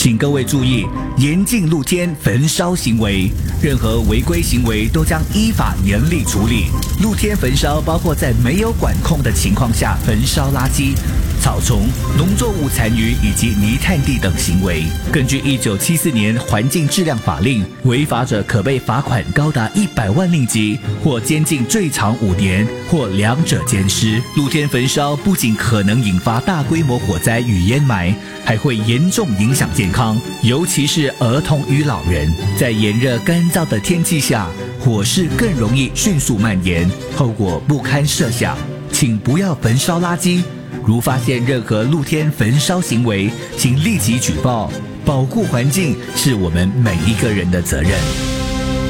请各位注意，严禁露天焚烧行为，任何违规行为都将依法严厉处理。露天焚烧包括在没有管控的情况下焚烧垃圾、草丛、农作物残余以及泥炭地等行为。根据1974年环境质量法令，违法者可被罚款高达100万令吉，或监禁最长5年，或两者兼施。露天焚烧不仅可能引发大规模火灾与烟霾，还会严重影响健康，尤其是儿童与老人。在炎热干燥的天气下，火势更容易迅速蔓延，后果不堪设想。请不要焚烧垃圾，如发现任何露天焚烧行为，请立即举报。保护环境是我们每一个人的责任。